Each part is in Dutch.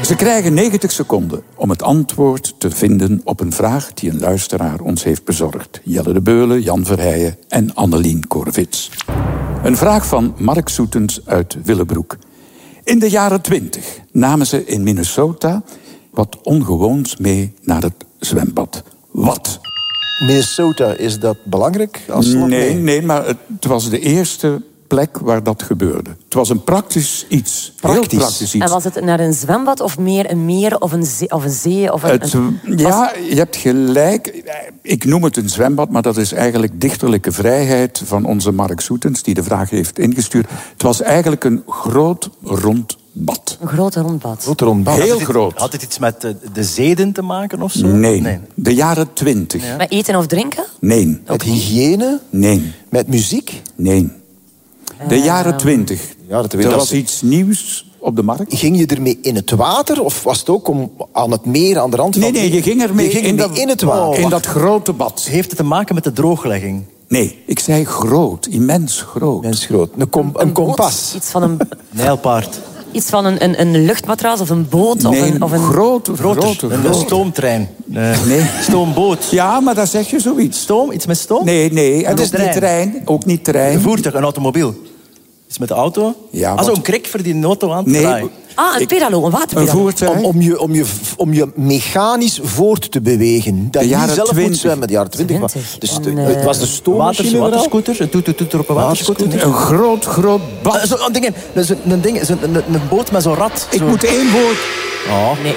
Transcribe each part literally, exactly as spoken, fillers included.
Ze krijgen negentig seconden om het antwoord te vinden op een vraag die een luisteraar ons heeft bezorgd. Jelle de Beulen, Jan Verheijen en Annelien Korvits. Een vraag van Mark Soetens uit Willebroek. In de jaren twintig namen ze in Minnesota wat ongewoons mee naar het zwembad. Wat? Minnesota, is dat belangrijk? Als nee, nee, nee, maar het was de eerste plek waar dat gebeurde. Het was een praktisch iets. Praktisch. Heel praktisch iets. En was het naar een zwembad of meer een meer of een zee? Of een zee of een, het, een, ja, je hebt gelijk. Ik noem het een zwembad, maar dat is eigenlijk dichterlijke vrijheid van onze Mark Soetens, die de vraag heeft ingestuurd. Het was eigenlijk een groot rond bad. Een grote rondbad. Grote rondbad. Heel had het, groot. Had het iets met de, de zeden te maken of zo? Nee. nee. De jaren twintig. Ja. Met eten of drinken? Nee. Met hygiëne? Nee. Met muziek? Nee. De jaren twintig. Ja, dat weet er ik. was iets nieuws op de markt. Ging je ermee in het water? Of was het ook om aan het meer, aan de rand van... Nee, nee, je ging ermee je ging in, ermee dat, in het water. in dat grote bad. Heeft het te maken met de drooglegging? Nee, ik zei groot, immens groot. Mens groot. Een, kom, een, Een boot? kompas. Iets van een, Nijlpaard. iets van een, een, een luchtmatras of een boot? Nee, of een, of een... grote, Groter. grote, Een grote. stoomtrein. Nee. Nee. Stoomboot. Ja, maar dan zeg je zoiets. Stoom? Iets met stoom? Nee, nee, en Het is ook niet trein. trein. Ook niet trein. Een voertuig, een automobiel. Iets met de auto? Ja, Ah, wat- zo'n krik voor die auto aan te Nee. draaien. Ah, een Ik- pedalo, een Een waterpedalo. voertuig. Om, om, je, om, je, om je mechanisch voort te bewegen. Dat De je niet jaren zelf moet twintig. zwemmen. De jaren twintig. maar- twintig. Dus En, de- eh, het was de Waters, stoommachine vooral? waterscooter, een toeter op een waterscooter. Een groot, groot bad. Ah, Zo'n ding, een, zo'n- een, ding, zo'n- een, een boot met zo'n rat. Ik Zo. moet één woord. Oh. Nee.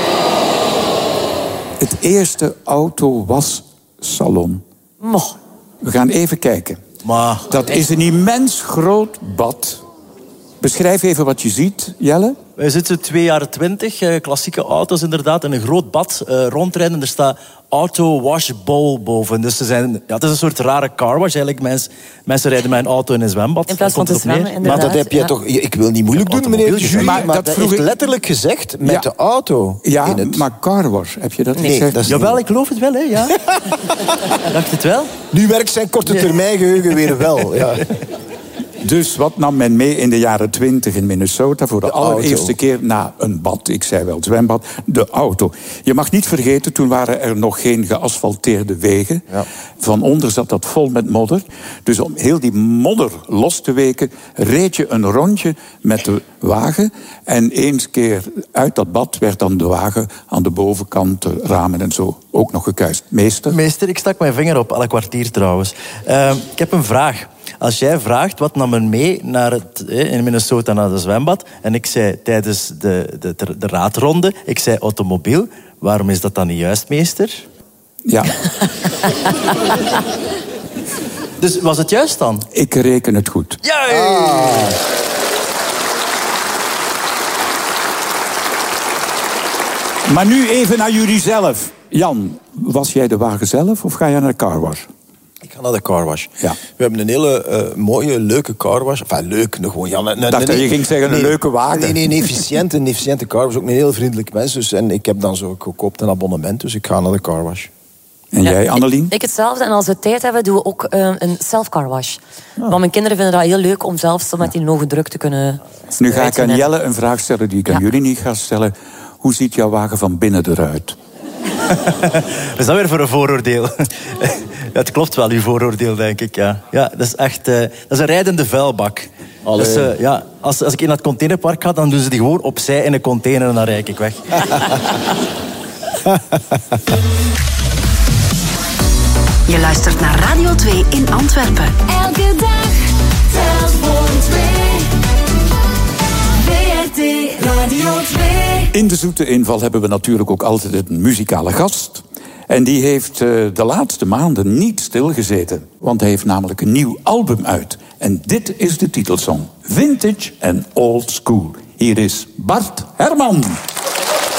Het eerste auto-wassalon. Moch. We gaan even kijken. Maar Dat is een immens groot bad. Beschrijf even wat je ziet, Jelle. wij zitten twee jaren twintig, eh, klassieke auto's inderdaad, in een groot bad eh, rondrijden. Er staat auto wash bowl boven. Dus ze zijn, ja, het is een soort rare car wash. Eigenlijk, mensen, mensen rijden met een auto in een zwembad. In plaats Daar van komt te het op zwemmen, neer. Maar inderdaad. dat heb jij ja. toch... Ik wil niet moeilijk doen, meneer de automobieltjes, jury, maar maar dat dat vroeg heeft ik- letterlijk gezegd met Ja. de auto Ja, in het... maar car wash, heb je dat Nee, gezegd? dat is Jawel, ik geloof het wel, hè. Ja. Dacht het wel? Nu werkt zijn korte termijn geheugen weer wel. Ja. Dus wat nam men mee in de jaren twintig in Minnesota voor de, De allereerste auto. keer na een bad? Ik zei wel zwembad, de auto. Je mag niet vergeten, toen waren er nog geen geasfalteerde wegen. Ja. Van onder zat dat vol met modder. Dus om heel die modder los te weken, reed je een rondje met de wagen. En eens keer uit dat bad werd dan de wagen aan de bovenkant, de ramen en zo, ook nog gekuist. Meester? Meester, ik stak mijn vinger op, alle kwartier trouwens. Uh, ik heb een vraag. Als jij vraagt, wat nam men mee naar het, eh, in Minnesota naar de zwembad? En ik zei tijdens de, de, de, de raadronde, ik zei automobiel. Waarom is dat dan niet juist, meester? Ja, Dus was het juist dan? ik reken het goed. Ja! Maar nu even naar jullie zelf. Jan, was jij de wagen zelf of ga jij naar de carwash? Ik ga naar de carwash. Ja. We hebben een hele uh, mooie, leuke carwash. Enfin, leuk, nog gewoon... Ja, een, een, dacht dat je ging zeggen, een leuke wagen. Nee, nee, een efficiënte, een efficiënte carwash. Ook een heel vriendelijk mens. Dus, en ik heb dan zo gekoopt een abonnement, dus ik ga naar de carwash. En Ja, jij, Annelien? Ik, ik hetzelfde. En als we tijd hebben, doen we ook uh, een self-car wash. Ah. Want mijn kinderen vinden dat heel leuk om zelf zo met die ogen druk te kunnen... Nu ga ik aan spuiten. Jelle een vraag stellen die ik aan Ja. jullie niet ga stellen. Hoe ziet jouw wagen van binnen eruit? Wat is dat weer voor een vooroordeel? Ja, het klopt wel, uw vooroordeel, denk ik. Ja, ja dat is echt uh, dat is een rijdende vuilbak. Dus, uh, ja, als, als ik in dat containerpark ga, dan doen ze die gewoon opzij in een container en dan rijd ik weg. Je luistert naar Radio twee in Antwerpen. Elke dag telt voor twee. V R T Radio twee. In de zoete inval hebben we natuurlijk ook altijd een muzikale gast. En die heeft uh, de laatste maanden niet stilgezeten. Want hij heeft namelijk een nieuw album uit. En dit is de titelsong. Vintage and Old School. Hier is Bart Herman.